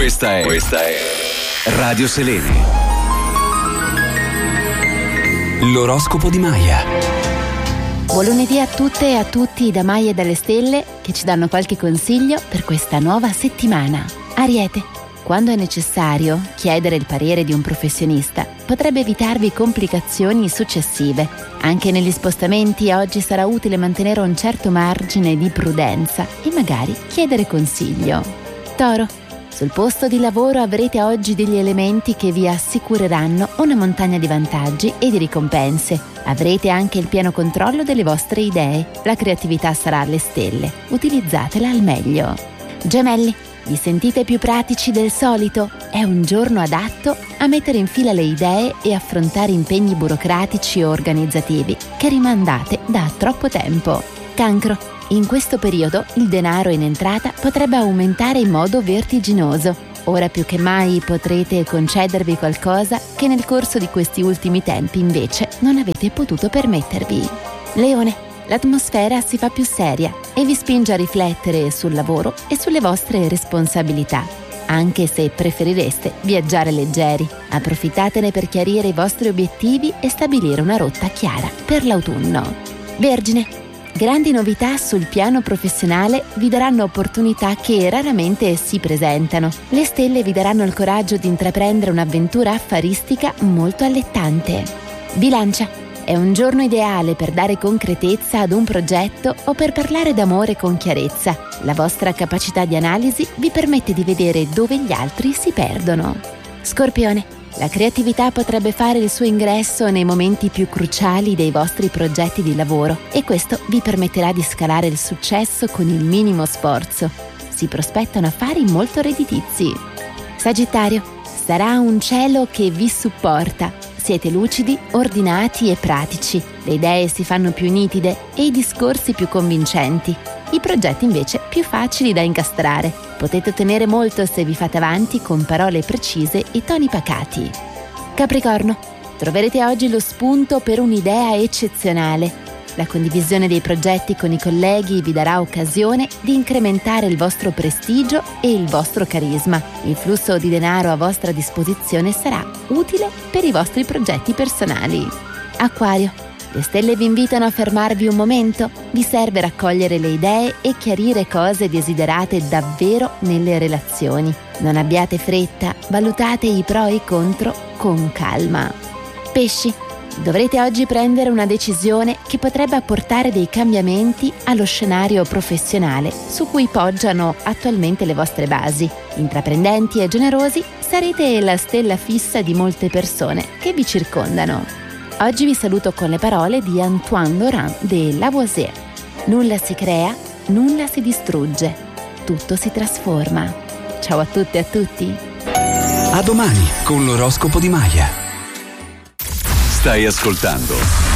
Questa è Radio Selene. L'oroscopo di Maya. Buon lunedì a tutte e a tutti da Maya e dalle stelle che ci danno qualche consiglio per questa nuova settimana. Ariete, quando è necessario chiedere il parere di un professionista, potrebbe evitarvi complicazioni successive. Anche negli spostamenti oggi sarà utile mantenere un certo margine di prudenza e magari chiedere consiglio. Toro, sul posto di lavoro avrete oggi degli elementi che vi assicureranno una montagna di vantaggi e di ricompense. Avrete anche il pieno controllo delle vostre idee. La creatività sarà alle stelle. Utilizzatela al meglio. Gemelli, vi sentite più pratici del solito? È un giorno adatto a mettere in fila le idee e affrontare impegni burocratici o organizzativi che rimandate da troppo tempo. Cancro, in questo periodo il denaro in entrata potrebbe aumentare in modo vertiginoso. Ora più che mai potrete concedervi qualcosa che nel corso di questi ultimi tempi invece non avete potuto permettervi. Leone, l'atmosfera si fa più seria e vi spinge a riflettere sul lavoro e sulle vostre responsabilità. Anche se preferireste viaggiare leggeri, approfittatene per chiarire i vostri obiettivi e stabilire una rotta chiara per l'autunno. Vergine, grandi novità sul piano professionale vi daranno opportunità che raramente si presentano. Le stelle vi daranno il coraggio di intraprendere un'avventura affaristica molto allettante. Bilancia, è un giorno ideale per dare concretezza ad un progetto o per parlare d'amore con chiarezza. La vostra capacità di analisi vi permette di vedere dove gli altri si perdono. Scorpione, la creatività potrebbe fare il suo ingresso nei momenti più cruciali dei vostri progetti di lavoro e questo vi permetterà di scalare il successo con il minimo sforzo. Si prospettano affari molto redditizi. Sagittario, sarà un cielo che vi supporta. Siete lucidi, ordinati e pratici. Le idee si fanno più nitide e i discorsi più convincenti. I progetti invece più facili da incastrare. Potete ottenere molto se vi fate avanti con parole precise e toni pacati. Capricorno, troverete oggi lo spunto per un'idea eccezionale. La condivisione dei progetti con i colleghi vi darà occasione di incrementare il vostro prestigio e il vostro carisma. Il flusso di denaro a vostra disposizione sarà utile per i vostri progetti personali. Acquario, le stelle vi invitano a fermarvi un momento. Vi serve raccogliere le idee e chiarire cose desiderate davvero nelle relazioni. Non abbiate fretta, valutate i pro e i contro con calma. Pesci, dovrete oggi prendere una decisione che potrebbe apportare dei cambiamenti allo scenario professionale su cui poggiano attualmente le vostre basi. Intraprendenti e generosi, sarete la stella fissa di molte persone che vi circondano. Oggi vi saluto con le parole di Antoine Laurent de Lavoisier. Nulla si crea, nulla si distrugge, tutto si trasforma. Ciao a tutte e a tutti. A domani con l'oroscopo di Maya. Stai ascoltando